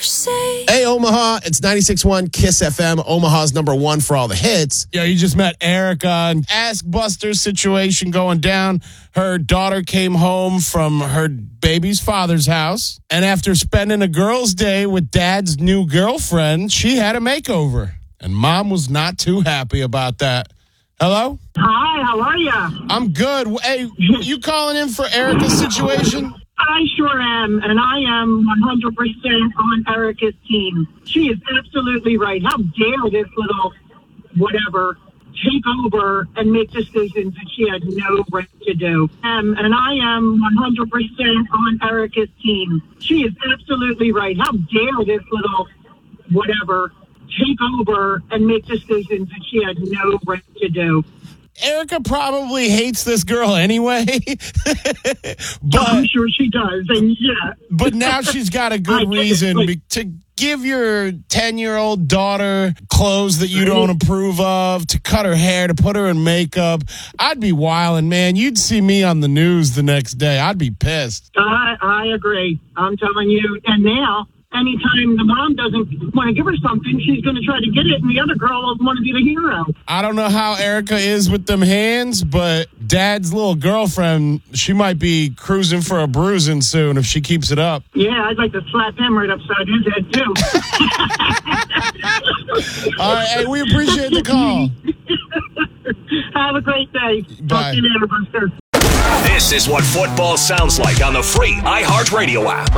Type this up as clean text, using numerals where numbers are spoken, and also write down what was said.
Hey, Omaha, it's 96.1 KISS FM, Omaha's number one for all the hits. Yeah, you just met Erica, and Ask Buster situation going down. Her daughter came home from her baby's father's house, and after spending a girl's day with dad's new girlfriend, she had a makeover, and mom was not too happy about that. Hello? Hi, how are ya? I'm good. Hey, you calling in for Erica's situation? I sure am, and I am 100% on Erica's team. She is absolutely right. How dare this little whatever take over and make decisions that she had no right to do. And I am 100% on Erica's team. She is absolutely right. How dare this little whatever take over and make decisions that she had no right to do. Erica probably hates this girl anyway. But I'm sure she does, and yeah. But now she's got a good reason to give your 10-year-old daughter clothes that you don't approve of, to cut her hair, to put her in makeup. I'd be wildin', man. You'd see me on the news the next day. I'd be pissed. I agree. I'm telling you. And now, anytime the mom doesn't want to give her something, she's going to try to get it, and the other girl will want to be the hero. I don't know how Erica is with them hands, but dad's little girlfriend, she might be cruising for a bruising soon if she keeps it up. Yeah, I'd like to slap him right upside his head, too. All right, hey, we appreciate the call. Have a great day. Bye. Talk to you later, Buster. This is what football sounds like on the free iHeartRadio app.